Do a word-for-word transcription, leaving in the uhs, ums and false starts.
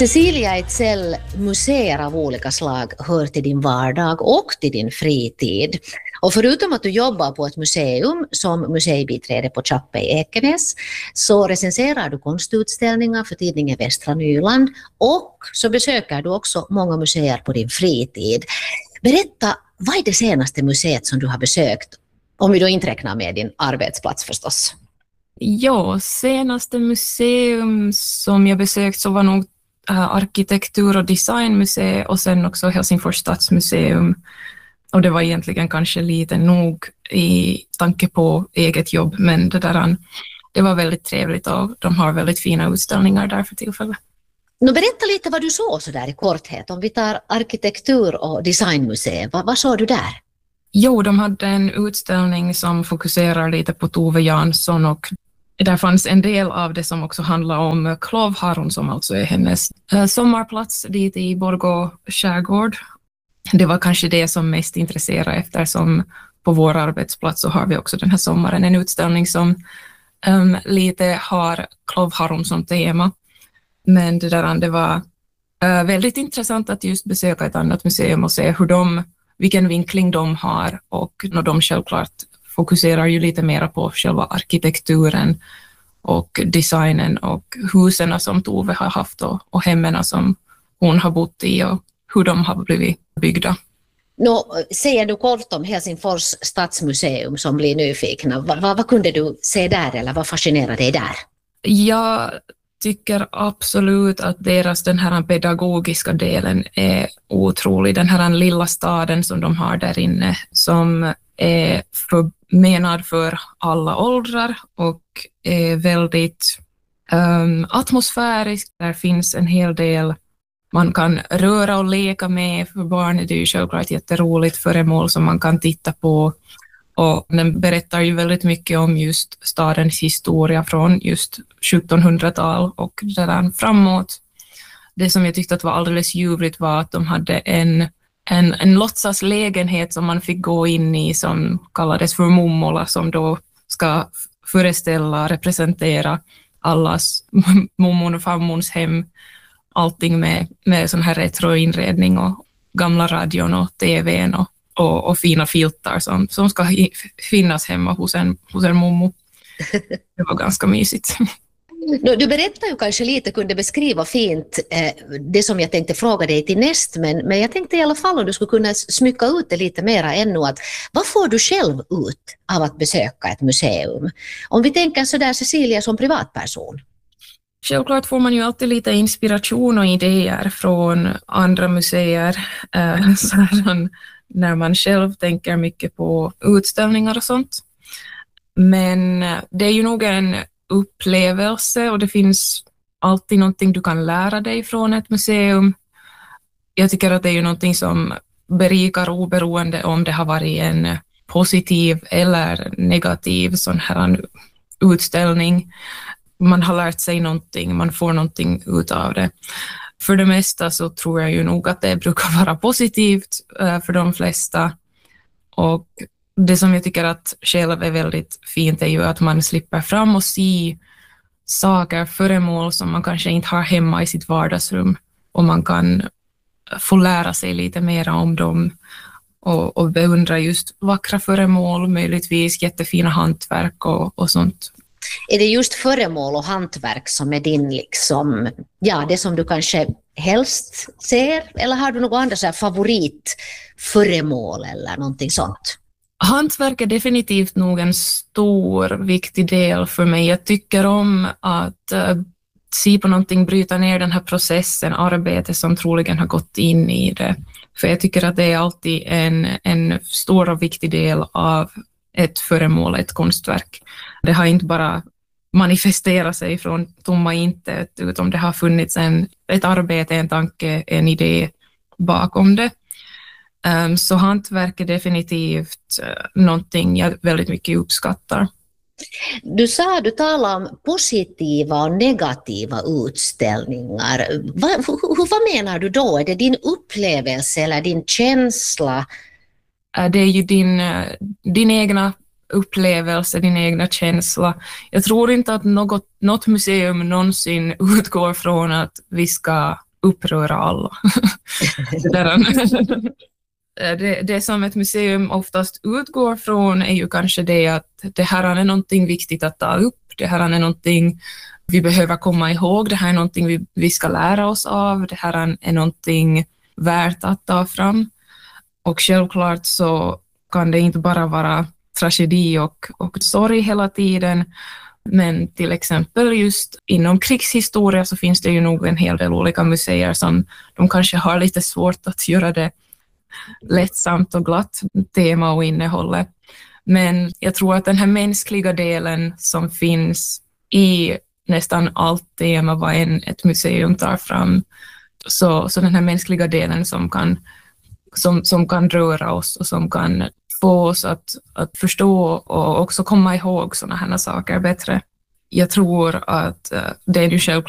Cecilia Ejdsell, museer av olika slag hör till din vardag och till din fritid. Och förutom att du jobbar på ett museum som museibiträde på Chappe i Ekenäs, så recenserar du konstutställningar för tidningen Västra Nyland och så besöker du också många museer på din fritid. Berätta, vad är det senaste museet som du har besökt? Om vi då inte räknar med din arbetsplats förstås. Ja, senaste museum som jag besökt så var nog äh, arkitektur- och designmuseet och sen också Helsingfors stadsmuseum. Och det var egentligen kanske lite nog i tanke på eget jobb, men det, där, det var väldigt trevligt och de har väldigt fina utställningar där för tillfället. Nu berätta lite vad du såg så där i korthet. Om vi tar arkitektur- och designmuseet, vad, vad såg du där? Jo, de hade en utställning som fokuserar lite på Tove Jansson och där fanns en del av det som också handlar om Klovharun som alltså är hennes äh, sommarplats dit i Borgå skärgård. Det var kanske det som mest intresserade eftersom på vår arbetsplats så har vi också den här sommaren en utställning som um, lite har Klovharun som tema. Men det, där, det var uh, väldigt intressant att just besöka ett annat museum och se hur de, vilken vinkling de har och när de självklart fokuserar ju lite mer på själva arkitekturen och designen och husen som Tove har haft och, och hemmen som hon har bott i och hur de har blivit byggda. Nå, säger du kort om Helsingfors stadsmuseum som blir nyfikna. Va, va, vad kunde du se där eller vad fascinerade dig där? Jag tycker absolut att deras den här pedagogiska delen är otrolig. Den här lilla staden som de har där inne som är för, menad för alla åldrar och är väldigt um, atmosfärisk. Där finns en hel del man kan röra och leka med för barn. Det är ju självklart jätteroligt föremål som man kan titta på. Och den berättar ju väldigt mycket om just stadens historia från just sjuttonhundratal och där framåt. Det som jag tyckte att var alldeles ljuvligt var att de hade en, en, en låtsaslägenhet som man fick gå in i som kallades för mummola som då ska föreställa, representera allas mummon och farmons hem. Allting med, med sån här retroinredning och gamla radion och tvn och, och, och fina filtar som, som ska finnas hemma hos en, hos en mommo. Det var ganska mysigt. Du berättar ju kanske lite, kunde beskriva fint eh, det som jag tänkte fråga dig till näst, men, men jag tänkte i alla fall om du skulle kunna smycka ut det lite mera ännu. Att, vad får du själv ut av att besöka ett museum? Om vi tänker så där Cecilia som privatperson. Självklart får man ju alltid lite inspiration och idéer från andra museer eh, så när man själv tänker mycket på utställningar och sånt. Men det är ju nog en upplevelse och det finns alltid någonting du kan lära dig från ett museum. Jag tycker att det är ju någonting som berikar oberoende om det har varit en positiv eller negativ sån här utställning. Man har lärt sig någonting, man får någonting ut av det. För det mesta så tror jag ju nog att det brukar vara positivt för de flesta. Och det som jag tycker att själv är väldigt fint är ju att man slipper fram och se saker, föremål som man kanske inte har hemma i sitt vardagsrum. Och man kan få lära sig lite mer om dem och, och beundra just vackra föremål, möjligtvis jättefina hantverk och, och sånt. Är det just föremål och hantverk som är din liksom, ja, det som du kanske helst ser? Eller har du några andra så här favoritföremål eller någonting sånt? Hantverk är definitivt nog en stor, viktig del för mig. Jag tycker om att uh, se på någonting, bryta ner den här processen, arbete som troligen har gått in i det. För jag tycker att det är alltid en, en stor och viktig del av ett föremål, ett konstverk. Det har inte bara manifesterat sig från tomma intet, utan det har funnits en, ett arbete, en tanke, en idé bakom det. Um, så hantverk är definitivt uh, någonting jag väldigt mycket uppskattar. Du sa, du talade om positiva och negativa utställningar. Va, hur, vad menar du då? Är det din upplevelse eller din känsla? Uh, det är ju din, uh, din egna upplevelse, din egna känsla. Jag tror inte att något, något museum någonsin utgår från att vi ska uppröra alla. det, det som ett museum oftast utgår från är ju kanske det att det här är någonting viktigt att ta upp, det här är någonting vi behöver komma ihåg, det här är någonting vi, vi ska lära oss av, det här är någonting värt att ta fram. Och självklart så kan det inte bara vara tragedi och, och sorg hela tiden, men till exempel just inom krigshistoria så finns det ju nog en hel del olika museer som de kanske har lite svårt att göra det lättsamt och glatt tema och innehållet. Men jag tror att den här mänskliga delen som finns i nästan allt tema vad en ett museum tar fram, så, så den här mänskliga delen som kan, som, som kan röra oss och som kan få oss att, att förstå och också komma ihåg sådana här saker bättre. Jag tror att det är ju självklart